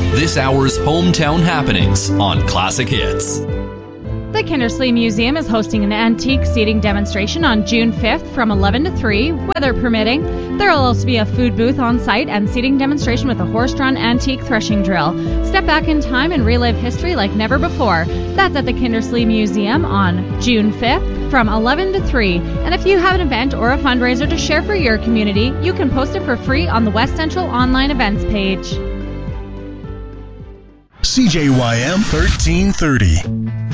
this hour's hometown happenings on Classic Hits. The Kindersley Museum is hosting an antique seating demonstration on June 5th from 11 to 3, weather permitting. There will also be a food booth on site and seating demonstration with a horse-drawn antique threshing drill. Step back in time and relive history like never before. That's at the Kindersley Museum on June 5th from 11 to 3. And if you have an event or a fundraiser to share for your community, you can post it for free on the West Central online events page. CJYM 1330.